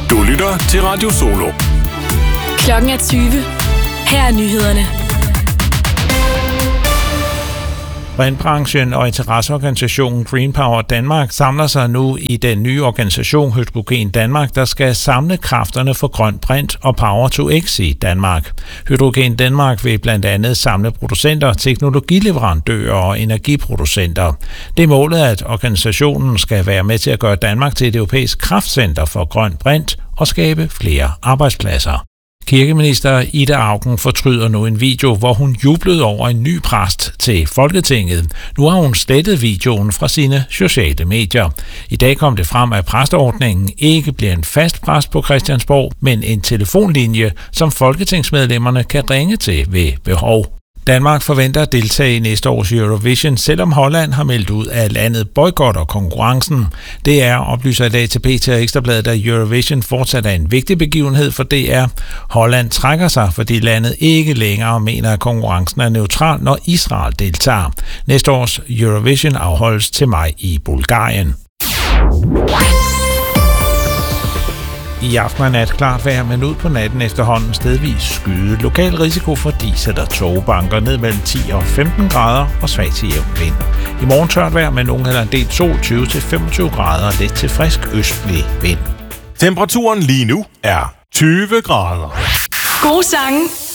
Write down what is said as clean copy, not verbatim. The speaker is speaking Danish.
Du lytter til Radio Solo. Klokken er 20. Her er nyhederne. Brintbranchen og interesseorganisationen Green Power Danmark samler sig nu i den nye organisation Hydrogen Danmark, der skal samle kræfterne for grøn brint og Power to X i Danmark. Hydrogen Danmark vil blandt andet samle producenter, teknologileverandører og energiproducenter. Det er målet, at organisationen skal være med til at gøre Danmark til et europæisk kraftcenter for grøn brint og skabe flere arbejdspladser. Kirkeminister Ida Auken fortryder nu en video, hvor hun jublede over en ny præst til Folketinget. Nu har hun slettet videoen fra sine sociale medier. I dag kom det frem, at præsteordningen ikke bliver en fast præst på Christiansborg, men en telefonlinje, som folketingsmedlemmerne kan ringe til ved behov. Danmark forventer at deltage i næste års Eurovision, selvom Holland har meldt ud, at landet boykotter konkurrencen. Det er, oplyser i dag til BT og Ekstrabladet, at Eurovision fortsat er en vigtig begivenhed for DR. Holland trækker sig, fordi landet ikke længere mener, at konkurrencen er neutral, når Israel deltager. Næste års Eurovision afholdes til maj i Bulgarien. I aften er nat klart vejr, men ud på natten efterhånden stedvis skyde. Lokal risiko for dis eller tågebanker ned mellem 10 og 15 grader og svag til jævn vind. I morgen tørt vejr med nogen eller en del sol, 20 til 25 grader og let til frisk østlig vind. Temperaturen lige nu er 20 grader. Gode sange